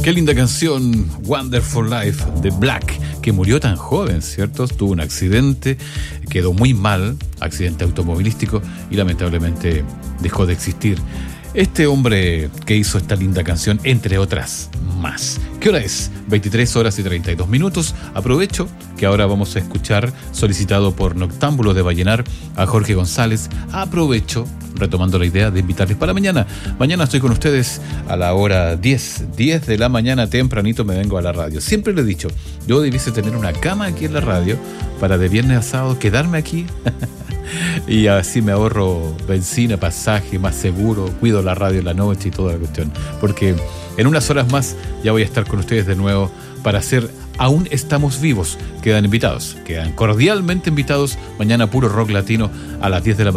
Qué linda canción, Wonderful Life, de Black, que murió tan joven, ¿cierto? Tuvo un accidente, quedó muy mal, accidente automovilístico, y lamentablemente dejó de existir. Este hombre que hizo esta linda canción, entre otras más. ¿Qué hora es? 23 horas y 32 minutos. Aprovecho que ahora vamos a escuchar, solicitado por Noctámbulo de Vallenar, a Jorge González. Aprovecho, retomando la idea de invitarles para mañana. Mañana estoy con ustedes a la hora 10 de la mañana, tempranito me vengo a la radio. Siempre le he dicho, yo debiese tener una cama aquí en la radio para de viernes a sábado quedarme aquí y así me ahorro benzina, pasaje, más seguro, cuido la radio en la noche y toda la cuestión. Porque en unas horas más ya voy a estar con ustedes de nuevo para hacer Aún Estamos Vivos. Quedan invitados, quedan cordialmente invitados mañana, puro rock latino a las 10 de la mañana.